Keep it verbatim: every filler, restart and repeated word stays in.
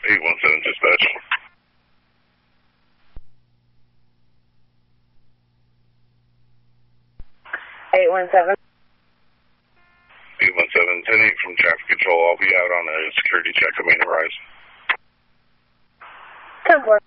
eight one seven dispatch. eight one seven. eight one seven, ten eight from traffic control. I'll be out on a security check at Main Horizon. ten four.